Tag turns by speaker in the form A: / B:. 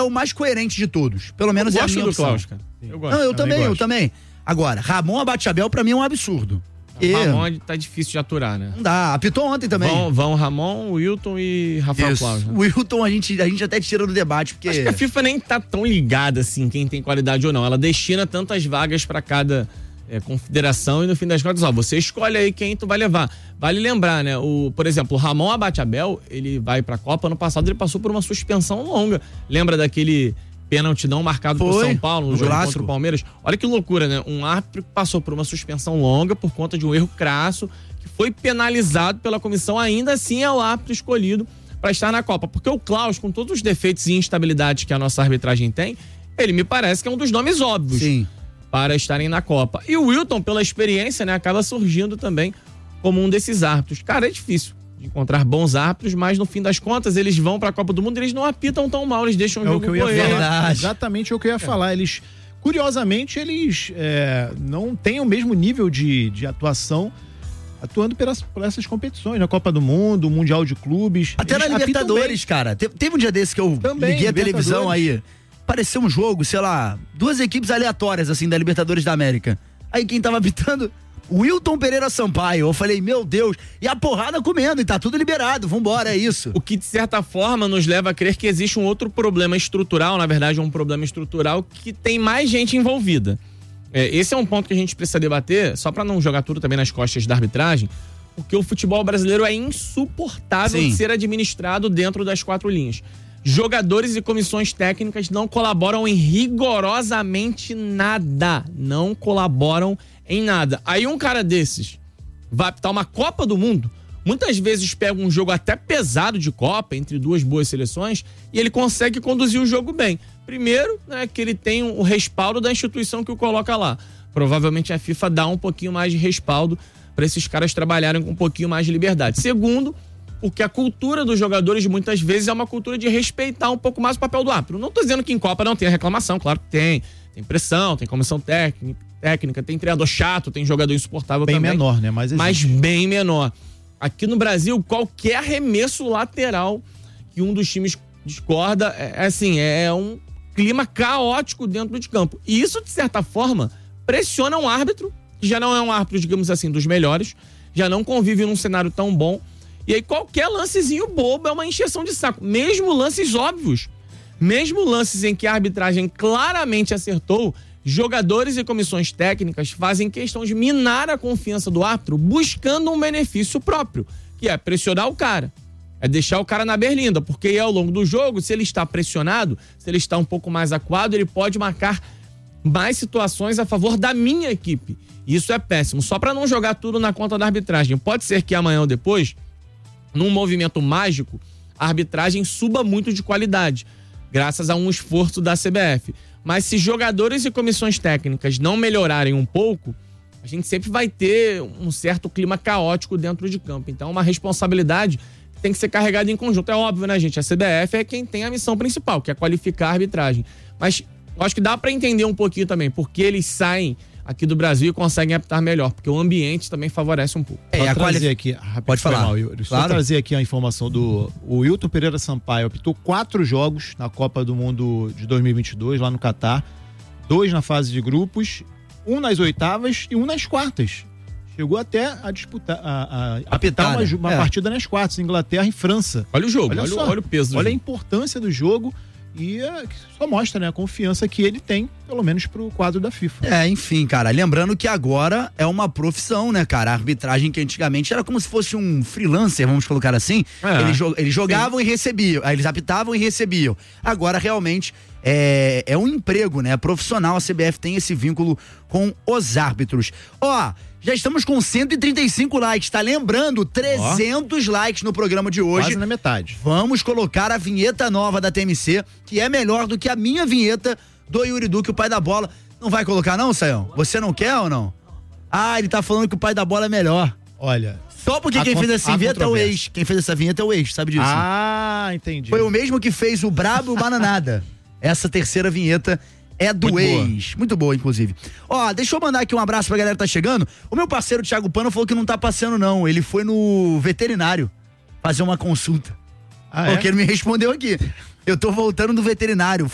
A: o mais coerente de todos. Pelo menos é a minha opção.
B: Klaus, cara. Eu gosto.
A: Não, eu também. Agora, Ramon Abate-Abel pra mim é um absurdo.
B: O Ramon tá difícil de aturar, né?
A: Não dá. Apitou ontem também.
B: Vão Ramon, Wilton e Rafael Klaus. Né?
A: O Wilton a gente até tira do debate, porque...
B: Acho que a FIFA nem tá tão ligada, assim, quem tem qualidade ou não. Ela destina tantas vagas pra cada confederação e no fim das contas, você escolhe aí quem tu vai levar. Vale lembrar, né? Por exemplo, o Ramon Abate-Abel, ele vai pra Copa. Ano passado ele passou por uma suspensão longa. Lembra daquele pênalti não marcado por São Paulo no jogo contra o Palmeiras? Olha que loucura, né? Um árbitro que passou por uma suspensão longa por conta de um erro crasso, que foi penalizado pela comissão, ainda assim é o árbitro escolhido para estar na Copa. Porque o Klaus, com todos os defeitos e instabilidades que a nossa arbitragem tem, ele me parece que é um dos nomes óbvios para estarem na Copa. E o Wilton, pela experiência, né, acaba surgindo também como um desses árbitros. Cara, é difícil de encontrar bons árbitros, mas no fim das contas eles vão pra Copa do Mundo e eles não apitam tão mal, eles deixam o jogo correr.
C: Exatamente o que eu ia falar. Eles, curiosamente, não têm o mesmo nível de atuação atuando por essas competições, na Copa do Mundo, Mundial de Clubes.
A: Até na Libertadores, cara. Teve um dia desse que eu liguei a televisão aí, pareceu um jogo, sei lá, 2 equipes aleatórias, assim, da Libertadores da América. Aí quem tava apitando... Wilton Pereira Sampaio. Eu falei, meu Deus, e a porrada comendo, e tá tudo liberado, vambora, é isso.
B: O que de certa forma nos leva a crer que existe um outro problema estrutural, na verdade um problema estrutural que tem mais gente envolvida. Esse é um ponto que a gente precisa debater, só pra não jogar tudo também nas costas da arbitragem, porque o futebol brasileiro é insuportável de ser administrado dentro das 4 linhas. Jogadores e comissões técnicas não colaboram em rigorosamente nada. Não colaboram em nada. Aí um cara desses vai apitar uma Copa do Mundo, muitas vezes pega um jogo até pesado de Copa, entre 2 boas seleções, e ele consegue conduzir o jogo bem. Primeiro, né, que ele tem o respaldo da instituição que o coloca lá. Provavelmente a FIFA dá um pouquinho mais de respaldo para esses caras trabalharem com um pouquinho mais de liberdade. Segundo, porque a cultura dos jogadores muitas vezes é uma cultura de respeitar um pouco mais o papel do árbitro. Não tô dizendo que em Copa não tem reclamação, claro que tem. Tem pressão, tem comissão técnica, tem treinador chato, tem jogador insuportável também.
C: Bem menor, né?
B: Mas bem menor. Aqui no Brasil, qualquer arremesso lateral que um dos times discorda, é um clima caótico dentro de campo. E isso, de certa forma, pressiona um árbitro, que já não é um árbitro, digamos assim, dos melhores, já não convive num cenário tão bom. E aí qualquer lancezinho bobo é uma encheção de saco. Mesmo lances óbvios. Mesmo lances em que a arbitragem claramente acertou, jogadores e comissões técnicas fazem questão de minar a confiança do árbitro buscando um benefício próprio, que é pressionar o cara. É deixar o cara na berlinda, porque aí ao longo do jogo, se ele está pressionado, se ele está um pouco mais acuado, ele pode marcar mais situações a favor da minha equipe. Isso é péssimo. Só para não jogar tudo na conta da arbitragem. Pode ser que amanhã ou depois, num movimento mágico, a arbitragem suba muito de qualidade, graças a um esforço da CBF. Mas se jogadores e comissões técnicas não melhorarem um pouco, a gente sempre vai ter um certo clima caótico dentro de campo. Então, uma responsabilidade que tem que ser carregada em conjunto. É óbvio, né, gente? A CBF é quem tem a missão principal, que é qualificar a arbitragem. Mas eu acho que dá para entender um pouquinho também, porque eles saem aqui do Brasil e conseguem apitar melhor, porque o ambiente também favorece um pouco.
C: Pode falar. Só trazer aqui a informação do Wilton Pereira Sampaio. Apitou 4 jogos na Copa do Mundo de 2022, lá no Catar. 2 na fase de grupos, 1 nas oitavas e 1 nas quartas. Chegou até a disputar, a apitar uma partida nas quartas, Inglaterra e França.
B: Olha o jogo, olha o peso do jogo.
C: Olha a importância do jogo. E só mostra, né, a confiança que ele tem, pelo menos pro quadro da FIFA.
A: Enfim, cara, lembrando que agora é uma profissão, né, cara? A arbitragem que antigamente era como se fosse um freelancer, vamos colocar assim. Eles jogavam e recebiam, aí eles apitavam e recebiam. Agora, realmente, é um emprego, né? Profissional, a CBF tem esse vínculo com os árbitros. Já estamos com 135 likes, tá? Lembrando, 300 likes no programa de hoje.
C: Quase na metade.
A: Vamos colocar a vinheta nova da TMC, que é melhor do que a minha vinheta do Yuri Duque, o pai da bola. Não vai colocar não, Sayão? Você não quer ou não? Ele tá falando que o pai da bola é melhor.
C: Olha...
A: Só porque quem fez essa vinheta é o ex. Quem fez essa vinheta é o ex, sabe disso?
C: Entendi.
A: Foi o mesmo que fez o Brabo e o Bananada. Essa terceira vinheta é do muito ex. Boa. Muito boa, inclusive. Deixa eu mandar aqui um abraço pra galera que tá chegando. O meu parceiro Thiago Pano falou que não tá passeando, não. Ele foi no veterinário fazer uma consulta. Porque ele me respondeu aqui. Eu tô voltando do veterinário.